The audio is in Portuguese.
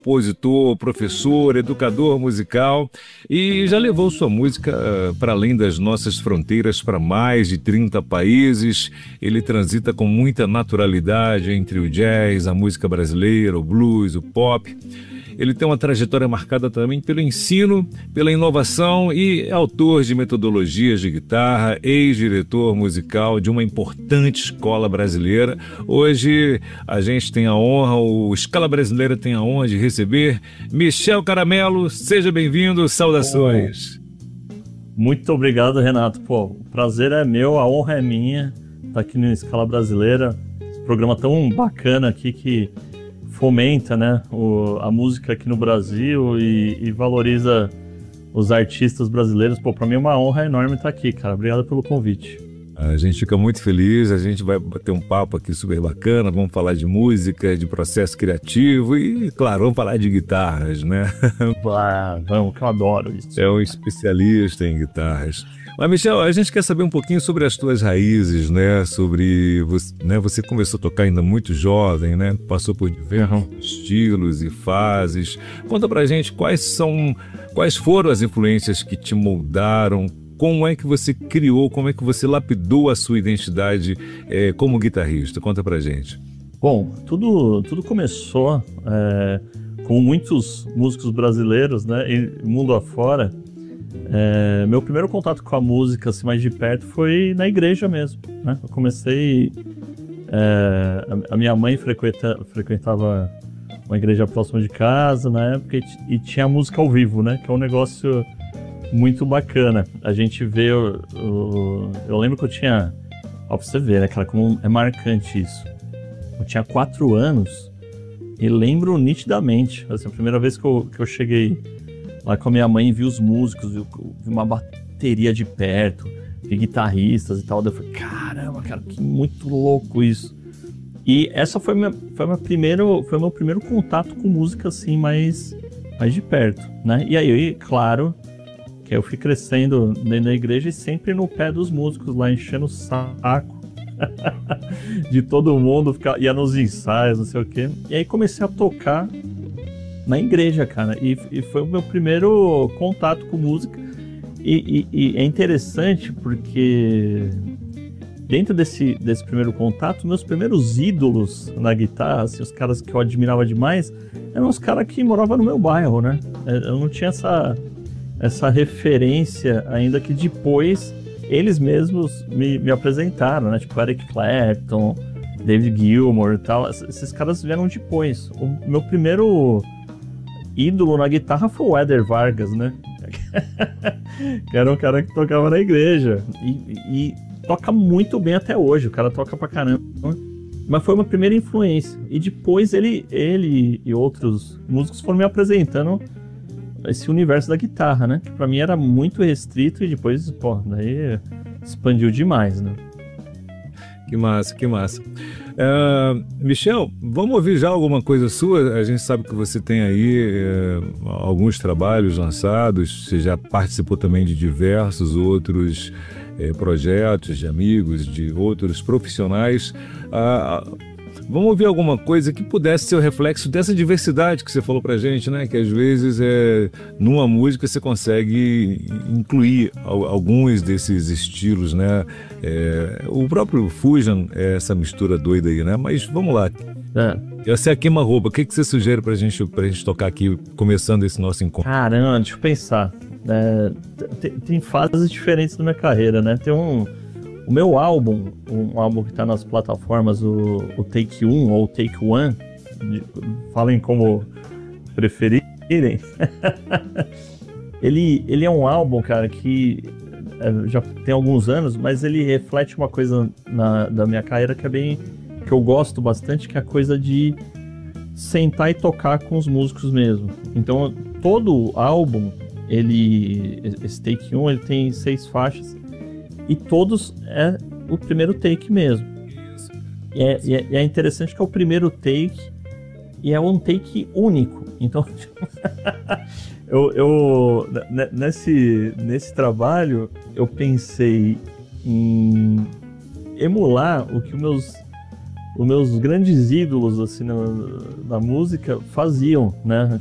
compositor, professor, educador musical e já levou sua música para além das nossas fronteiras para mais de 30 países. Ele transita com muita naturalidade entre o jazz, a música brasileira, o blues, o pop. Ele tem uma trajetória marcada também pelo ensino, pela inovação e é autor de metodologias de guitarra, ex-diretor musical de uma importante escola brasileira. Hoje a gente tem a honra, o Scala Brasileira tem a honra de receber Michel Caramelo. Seja bem-vindo, saudações. Muito obrigado, Renato. Pô, o prazer é meu, a honra é minha estar aqui no Scala Brasileira. Esse programa tão bacana aqui que fomenta, né, a música aqui no Brasil e valoriza os artistas brasileiros. Pô, pra mim é uma honra enorme estar aqui, cara. Obrigado pelo convite. A gente fica muito feliz, a gente vai bater um papo aqui super bacana, vamos falar de música, de processo criativo e, claro, vamos falar de guitarras, né? Vamos, que eu adoro isso. É um especialista em guitarras. Mas, Michel, a gente quer saber um pouquinho sobre as tuas raízes, né? Sobre você, né? Você começou a tocar ainda muito jovem, né? Passou por diversos estilos e fases. Conta pra gente quais foram as influências que te moldaram, como é que você criou, como é que você lapidou a sua identidade como guitarrista? Conta pra gente. Bom, tudo começou com muitos músicos brasileiros, né? E mundo afora. Meu primeiro contato com a música assim, mais de perto foi na igreja mesmo, né? Eu comecei... a minha mãe frequentava uma igreja próxima de casa na época e tinha música ao vivo, né? Que é um negócio muito bacana. A gente vê... Eu lembro que eu tinha... Ó, pra você ver, né, cara, como é marcante isso. Eu tinha 4 anos e lembro nitidamente. Assim, a primeira vez que eu cheguei lá com a minha mãe, vi os músicos, vi uma bateria de perto, vi guitarristas e tal. Daí eu falei, caramba, cara, que muito louco isso. E essa foi meu primeiro contato com música assim, mais de perto, né? E aí, claro, que eu fui crescendo dentro da igreja e sempre no pé dos músicos lá, enchendo o saco de todo mundo, ia nos ensaios, não sei o quê. E aí comecei a tocar na igreja, cara, e foi o meu primeiro contato com música. E é interessante porque dentro desse primeiro contato, meus primeiros ídolos na guitarra, assim, os caras que eu admirava demais, eram os caras que moravam no meu bairro, né? Eu não tinha essa referência ainda, que depois eles mesmos me apresentaram, né? Tipo Eric Clapton, David Gilmour e tal. Esses caras vieram depois. O meu primeiro ídolo na guitarra foi o Éder Vargas, né? Que era um cara que tocava na igreja e toca muito bem até hoje. O cara toca pra caramba. Mas foi uma primeira influência. E depois ele e outros músicos foram me apresentando esse universo da guitarra, né? Que pra mim era muito restrito e depois, pô, daí expandiu demais, né? Que massa, que massa. Michel, vamos ouvir já alguma coisa sua? A gente sabe que você tem aí alguns trabalhos lançados, você já participou também de diversos outros projetos de amigos, de outros profissionais. Vamos ouvir alguma coisa que pudesse ser o reflexo dessa diversidade que você falou pra gente, né? Que às vezes numa música você consegue incluir alguns desses estilos, né? O próprio Fusion é essa mistura doida aí, né? Mas vamos lá. Essa é a queima-roupa. O que você sugere pra gente tocar aqui, começando esse nosso encontro? Caramba, deixa eu pensar. Tem fases diferentes na minha carreira, né? Tem o meu álbum, um álbum que tá nas plataformas, o Take 1 ou Take One, falem como preferirem. Ele é um álbum, cara, que já tem alguns anos, mas ele reflete uma coisa da minha carreira que eu gosto bastante, que é a coisa de sentar e tocar com os músicos mesmo. Então, todo álbum, esse Take 1, ele tem 6 faixas, e todos é o primeiro take mesmo. E é interessante que é o primeiro take e é um take único. Então, nesse trabalho, eu pensei em emular o que os meus grandes ídolos assim na música faziam, né?